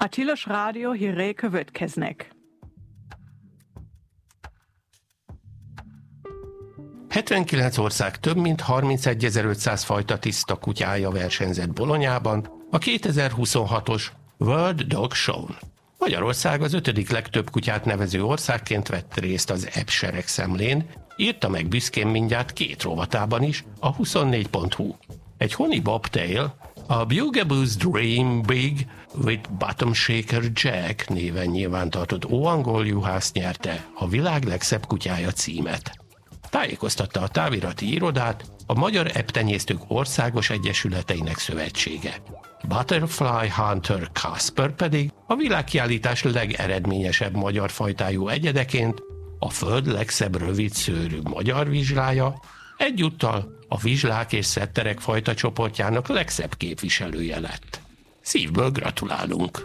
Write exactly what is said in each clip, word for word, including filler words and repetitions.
A tilos rádió hírei következnek. hetvenkilenc ország több mint harmincegyezer-ötszáz fajta tiszta kutyája versenyzett Bolonyában a kétezer-huszonhatos World Dog Show-n. Magyarország az ötödik legtöbb kutyát nevező országként vett részt az E B seregszemlén, írta meg büszkén mindjárt két rovatában is a huszonnégy pont hu. Egy Honey Bobtail, a Bugaboo's Dream Big with Bottom Shaker Jack néven nyilvántartott óangol juhász nyerte a világ legszebb kutyája címet. Tájékoztatta a távirati irodát a Magyar Eptenyésztők Országos Egyesületeinek Szövetsége. Butterfly Hunter Kasper pedig a világkiállítás legeredményesebb magyar fajtájú egyedeként a föld legszebb rövidszőrű magyar vizslája, egyúttal a vizslák és szetterek fajta csoportjának legszebb képviselője lett. Szívből gratulálunk!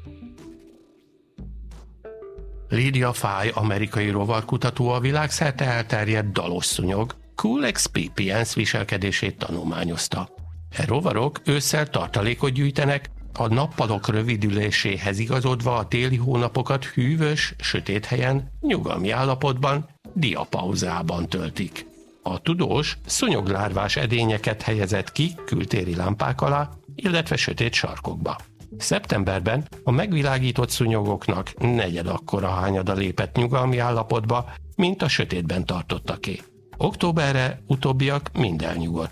Lydia Fay, amerikai rovarkutató a világszerte elterjedt dalos szúnyog Cool Experience viselkedését tanulmányozta. E rovarok ősszel tartalékot gyűjtenek, a nappalok rövidüléséhez igazodva a téli hónapokat hűvös, sötét helyen, nyugalmi állapotban, diapauzában töltik. A tudós szúnyoglárvás edényeket helyezett ki kültéri lámpák alá, illetve sötét sarkokba. Szeptemberben a megvilágított szúnyogoknak negyed akkora hányada lépett nyugalmi állapotba, mint a sötétben tartottaké. Októberre utóbbiak mind elnyugodtak.